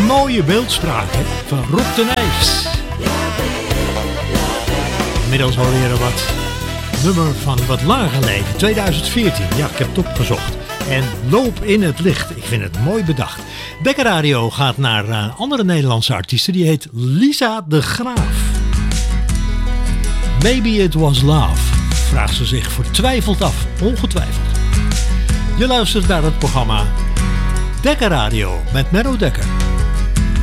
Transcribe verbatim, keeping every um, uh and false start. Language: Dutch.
mooie beeldspraak hè, van Rob de Nijs. Inmiddels alweer wat nummer van wat langer geleden, twintig veertien. Ja, ik heb het opgezocht. En Loop in het licht. Ik vind het mooi bedacht. Bekker Radio gaat naar een andere Nederlandse artiest. Die heet Lisa de Graaf. Maybe it was love. Vraagt ze zich vertwijfeld af. Ongetwijfeld. Je luistert naar het programma Dekker Radio met Menno Dekker.